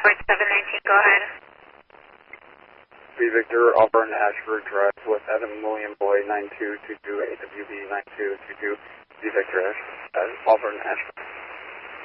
4719, go ahead. B Victor, Auburn, Ashford Drive with Adam William Boy 9222 AWB 9222 B Victor, Auburn, Ashford.